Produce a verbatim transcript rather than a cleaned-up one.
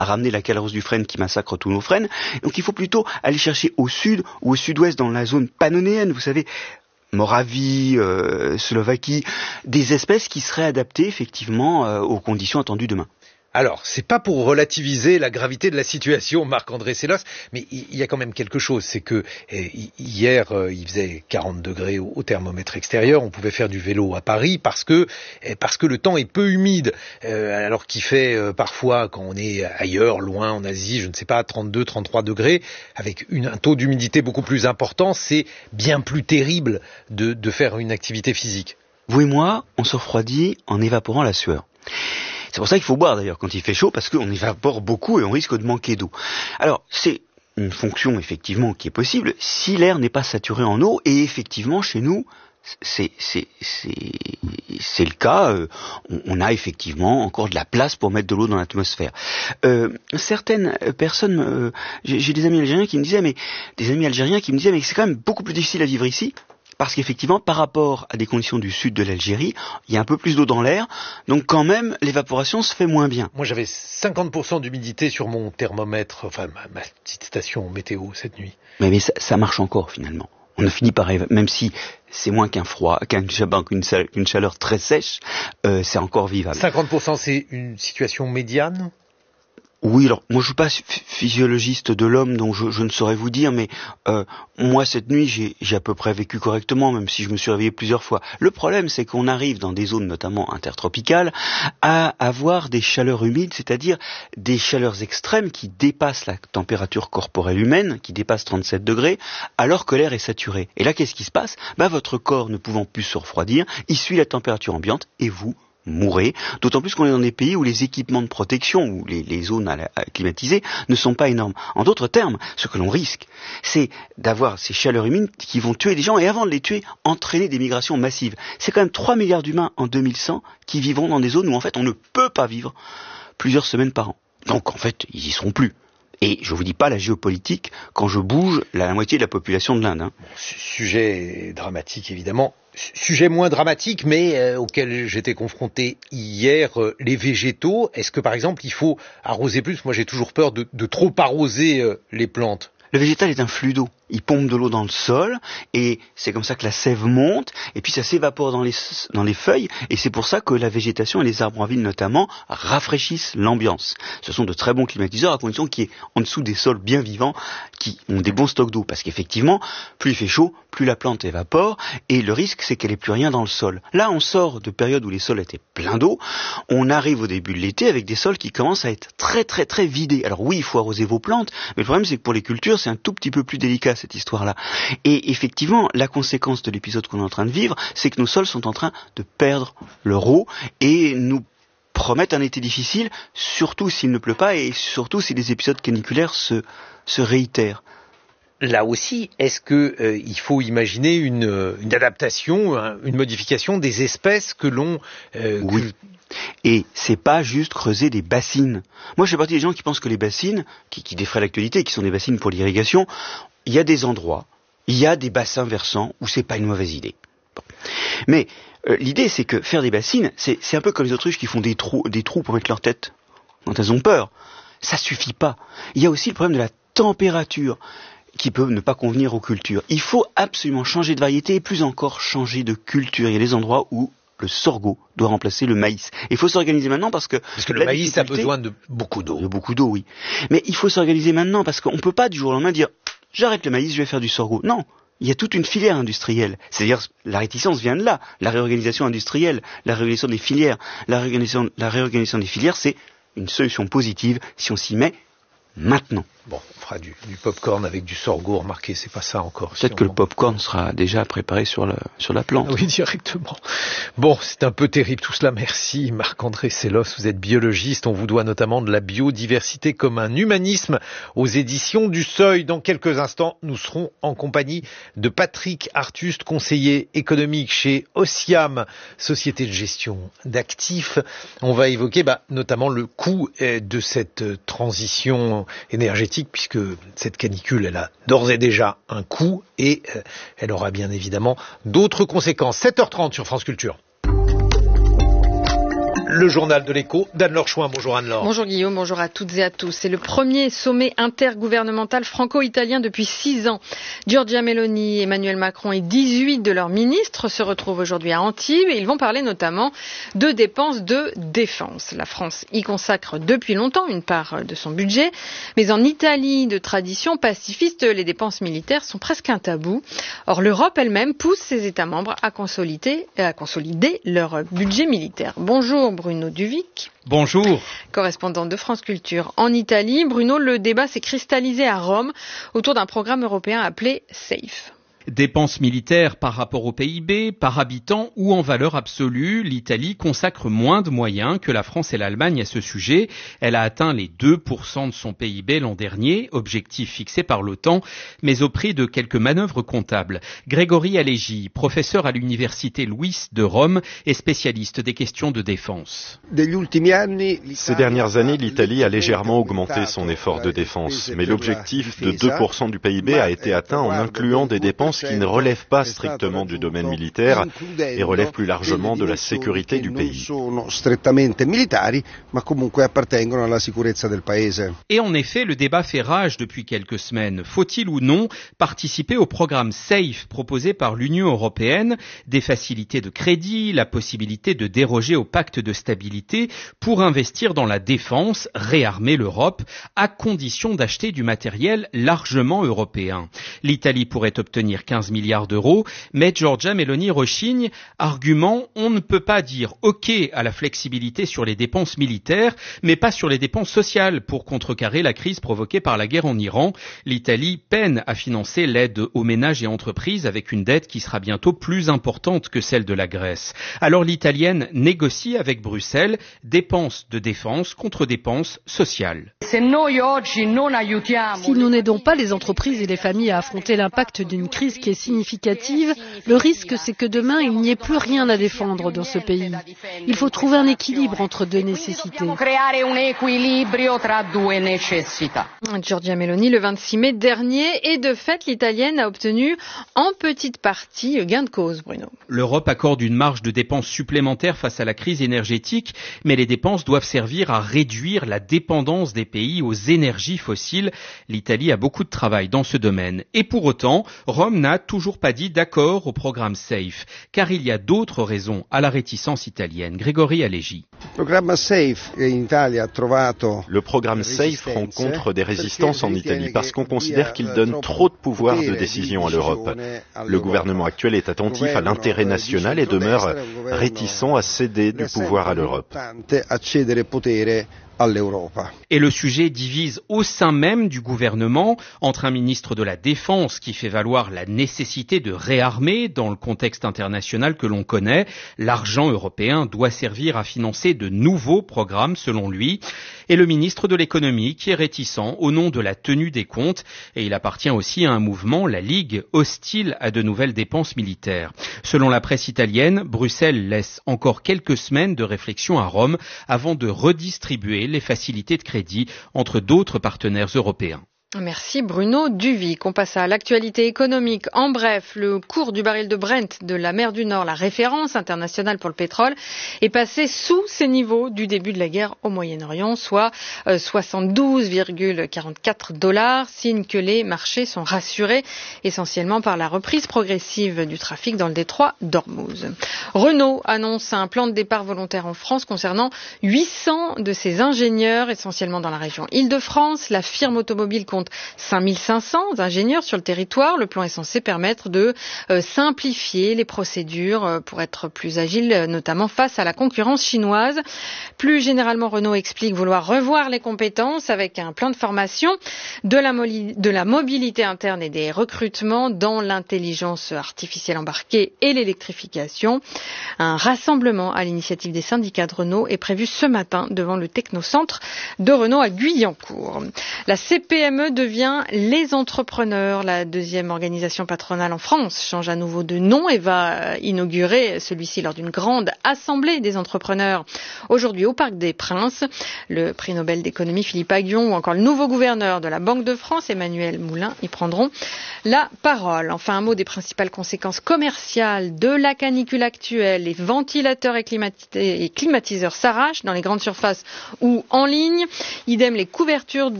à ramener la calrose du frêne qui massacre tous nos frênes. Donc il faut plutôt aller chercher au sud ou au sud-ouest dans la zone pannonéenne, vous savez, Moravie, euh, Slovaquie, des espèces qui seraient adaptées effectivement euh, aux conditions attendues demain. Alors, c'est pas pour relativiser la gravité de la situation, Marc-André Sellos, mais il y a quand même quelque chose, c'est que eh, hier, euh, il faisait quarante degrés au, au thermomètre extérieur, on pouvait faire du vélo à Paris parce que eh, parce que le temps est peu humide, euh, alors qu'il fait euh, parfois, quand on est ailleurs, loin, en Asie, je ne sais pas, trente-deux, trente-trois degrés, avec une, un taux d'humidité beaucoup plus important, c'est bien plus terrible de, de faire une activité physique. Vous et moi, on se refroidit en évaporant la sueur. C'est pour ça qu'il faut boire d'ailleurs quand il fait chaud, parce qu'on évapore beaucoup et on risque de manquer d'eau. Alors, c'est une fonction effectivement qui est possible si l'air n'est pas saturé en eau, et effectivement chez nous, c'est, c'est, c'est, c'est le cas, euh, on, on a effectivement encore de la place pour mettre de l'eau dans l'atmosphère. Euh, certaines personnes, euh, j'ai, j'ai des amis algériens qui me disaient, mais des amis algériens qui me disaient, mais c'est quand même beaucoup plus difficile à vivre ici. Parce qu'effectivement, par rapport à des conditions du sud de l'Algérie, il y a un peu plus d'eau dans l'air, donc quand même, l'évaporation se fait moins bien. Moi, j'avais cinquante pour cent d'humidité sur mon thermomètre, enfin ma, ma petite station météo cette nuit. Mais, mais ça, ça marche encore finalement. On a fini par, même si c'est moins qu'un froid, qu'un, qu'une, qu'une chaleur très sèche, euh, c'est encore vivable. cinquante pour cent, c'est une situation médiane ? Oui, alors moi je suis pas physiologiste de l'homme, donc je, je ne saurais vous dire, mais euh, moi cette nuit j'ai, j'ai à peu près vécu correctement, même si je me suis réveillé plusieurs fois. Le problème c'est qu'on arrive dans des zones notamment intertropicales à avoir des chaleurs humides, c'est-à-dire des chaleurs extrêmes qui dépassent la température corporelle humaine, qui dépassent trente-sept degrés, alors que l'air est saturé. Et là qu'est-ce qui se passe ? Bah votre corps ne pouvant plus se refroidir, il suit la température ambiante et vous mourrez, d'autant plus qu'on est dans des pays où les équipements de protection, ou les, les zones à la, à climatisées, ne sont pas énormes. En d'autres termes, ce que l'on risque, c'est d'avoir ces chaleurs humides qui vont tuer des gens, et avant de les tuer, entraîner des migrations massives. C'est quand même trois milliards d'humains en deux mille cent qui vivront dans des zones où en fait on ne peut pas vivre plusieurs semaines par an. Donc en fait, ils y seront plus. Et je vous dis pas la géopolitique quand je bouge la, la moitié de la population de l'Inde. Hein. Bon, sujet dramatique évidemment. Sujet moins dramatique, mais euh, auquel j'étais confronté hier, euh, les végétaux. Est-ce que par exemple il faut arroser plus ? Moi j'ai toujours peur de, de trop arroser euh, les plantes. Le végétal est un flux d'eau. Il pompe de l'eau dans le sol, et c'est comme ça que la sève monte, et puis ça s'évapore dans les, dans les feuilles, et c'est pour ça que la végétation et les arbres en ville notamment rafraîchissent l'ambiance. Ce sont de très bons climatiseurs à condition qu'il y ait en dessous des sols bien vivants qui ont des bons stocks d'eau, parce qu'effectivement, plus il fait chaud, plus la plante évapore, et le risque c'est qu'elle ait plus rien dans le sol. Là on sort de périodes où les sols étaient pleins d'eau, on arrive au début de l'été avec des sols qui commencent à être très très très vidés. Alors oui, il faut arroser vos plantes, mais le problème c'est que pour les cultures c'est un tout petit peu plus délicat cette histoire-là. Et effectivement, la conséquence de l'épisode qu'on est en train de vivre, c'est que nos sols sont en train de perdre leur eau et nous promettent un été difficile, surtout s'il ne pleut pas et surtout si les épisodes caniculaires se, se réitèrent. Là aussi, est-ce que euh, il faut imaginer une, une adaptation, une modification des espèces que l'on... Euh, oui. Que... Et c'est pas juste creuser des bassines. Moi, je fais partie des gens qui pensent que les bassines, qui, qui défraient l'actualité, qui sont des bassines pour l'irrigation, il y a des endroits, il y a des bassins versants où c'est pas une mauvaise idée. Bon. Mais euh, l'idée, c'est que faire des bassines, c'est, c'est un peu comme les autruches qui font des trous, des trous pour mettre leur tête quand elles ont peur. Ça suffit pas. Il y a aussi le problème de la température qui peut ne pas convenir aux cultures. Il faut absolument changer de variété et plus encore changer de culture. Il y a des endroits où le sorgho doit remplacer le maïs. Il faut s'organiser maintenant parce que... Parce que le maïs a besoin de beaucoup d'eau. De beaucoup d'eau, oui. Mais il faut s'organiser maintenant parce qu'on ne peut pas du jour au lendemain dire « j'arrête le maïs, je vais faire du sorgho ». Non, il y a toute une filière industrielle. C'est-à-dire, la réticence vient de là. La réorganisation industrielle, la réorganisation des filières. La réorganisation, la réorganisation des filières, c'est une solution positive si on s'y met maintenant. Bon, on fera du, du pop-corn avec du sorgho, remarquez, c'est pas ça encore. Peut-être si que on... le pop-corn sera déjà préparé sur, le, sur la plante. Ah oui, directement. Bon, c'est un peu terrible tout cela, merci Marc-André Sellos, vous êtes biologiste, on vous doit notamment de la biodiversité comme un humanisme aux éditions du Seuil. Dans quelques instants, nous serons en compagnie de Patrick Artuste, conseiller économique chez Osiam, société de gestion d'actifs. On va évoquer bah, notamment le coût de cette transition énergétique, puisque cette canicule, elle a d'ores et déjà un coût et euh, elle aura bien évidemment d'autres conséquences. sept heures trente sur France Culture. Le journal de l'Écho d'Anne-Laure Chouin. Bonjour Anne-Laure. Bonjour Guillaume, bonjour à toutes et à tous. C'est le premier sommet intergouvernemental franco-italien depuis six ans. Giorgia Meloni, Emmanuel Macron et dix-huit de leurs ministres se retrouvent aujourd'hui à Antibes et ils vont parler notamment de dépenses de défense. La France y consacre depuis longtemps une part de son budget, mais en Italie, de tradition pacifiste, les dépenses militaires sont presque un tabou. Or, l'Europe elle-même pousse ses États membres à consolider, à consolider leur budget militaire. Bonjour Bruno Duvic. Bonjour. Correspondant de France Culture en Italie. Bruno, le débat s'est cristallisé à Rome autour d'un programme européen appelé SAFE. Dépenses militaires par rapport au P I B, par habitant ou en valeur absolue, l'Italie consacre moins de moyens que la France et l'Allemagne à ce sujet. Elle a atteint les deux pour cent de son P I B l'an dernier, objectif fixé par l'OTAN, mais au prix de quelques manœuvres comptables. Grégory Alleghi, professeur à l'université Louis de Rome et spécialiste des questions de défense. Ces dernières années, l'Italie a légèrement augmenté son effort de défense, mais l'objectif de deux pour cent du P I B a été atteint en incluant des dépenses qui ne relèvent pas strictement du domaine militaire et relèvent plus largement de la sécurité du pays. Et en effet, le débat fait rage depuis quelques semaines. Faut-il ou non participer au programme SAFE proposé par l'Union européenne, des facilités de crédit, la possibilité de déroger au pacte de stabilité pour investir dans la défense, réarmer l'Europe, à condition d'acheter du matériel largement européen. L'Italie pourrait obtenir quinze milliards d'euros, mais Giorgia Meloni rechigne, argument, on ne peut pas dire OK à la flexibilité sur les dépenses militaires, mais pas sur les dépenses sociales pour contrecarrer la crise provoquée par la guerre en Iran. L'Italie peine à financer l'aide aux ménages et entreprises avec une dette qui sera bientôt plus importante que celle de la Grèce. Alors l'Italienne négocie avec Bruxelles dépenses de défense contre dépenses sociales. Si nous n'aidons pas les entreprises et les familles à affronter l'impact d'une crise qui est significative, le risque c'est que demain il n'y ait plus rien à défendre dans ce pays. Il faut trouver un équilibre entre deux nécessités. Giorgia Meloni le vingt-six mai dernier et de fait l'Italienne a obtenu en petite partie gain de cause, Bruno. L'Europe accorde une marge de dépenses supplémentaire face à la crise énergétique, mais les dépenses doivent servir à réduire la dépendance des pays aux énergies fossiles. L'Italie a beaucoup de travail dans ce domaine. Et pour autant, Rome n'a toujours pas dit d'accord au programme SAFE, car il y a d'autres raisons à la réticence italienne. Grégory Alleghi. Le programme SAFE rencontre des résistances en Italie parce qu'on considère qu'il donne trop de pouvoir de décision à l'Europe. Le gouvernement actuel est attentif à l'intérêt national et demeure réticent à céder du pouvoir à l'Europe. Et le sujet divise au sein même du gouvernement entre un ministre de la Défense qui fait valoir la nécessité de réarmer dans le contexte international que l'on connaît. L'argent européen doit servir à financer de nouveaux programmes selon lui. Et le ministre de l'économie qui est réticent au nom de la tenue des comptes. Et il appartient aussi à un mouvement, la Ligue, hostile à de nouvelles dépenses militaires. Selon la presse italienne, Bruxelles laisse encore quelques semaines de réflexion à Rome avant de redistribuer les facilités de crédit entre d'autres partenaires européens. Merci Bruno Duvic. On passe à l'actualité économique. En bref, le cours du baril de Brent de la mer du Nord, la référence internationale pour le pétrole, est passé sous ses niveaux du début de la guerre au Moyen-Orient, soit euh, soixante-douze virgule quarante-quatre dollars, signe que les marchés sont rassurés, essentiellement par la reprise progressive du trafic dans le détroit d'Ormuz. Renault annonce un plan de départ volontaire en France concernant huit cents de ses ingénieurs, essentiellement dans la région Île-de-France. La firme automobile compte cinq mille cinq cents ingénieurs sur le territoire. Le plan est censé permettre de euh, simplifier les procédures euh, pour être plus agile, notamment face à la concurrence chinoise. Plus généralement, Renault explique vouloir revoir les compétences avec un plan de formation, de la, moli- de la mobilité interne et des recrutements dans l'intelligence artificielle embarquée et l'électrification. Un rassemblement à l'initiative des syndicats de Renault est prévu ce matin devant le technocentre de Renault à Guyancourt. La C P M E redevient Les Entrepreneurs. La deuxième organisation patronale en France change à nouveau de nom et va inaugurer celui-ci lors d'une grande assemblée des entrepreneurs aujourd'hui au Parc des Princes. Le prix Nobel d'économie Philippe Aghion ou encore le nouveau gouverneur de la Banque de France Emmanuel Moulin y prendront la parole. Enfin, un mot des principales conséquences commerciales de la canicule actuelle. Les ventilateurs et, climat- et climatiseurs s'arrachent dans les grandes surfaces ou en ligne. Idem les couvertures